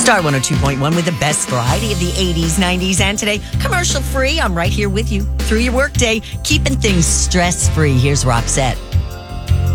Star 102.1 with the best variety of the 80s, 90s, and today. Commercial free. I'm right here with you through your workday, keeping things stress free. Here's Roxette.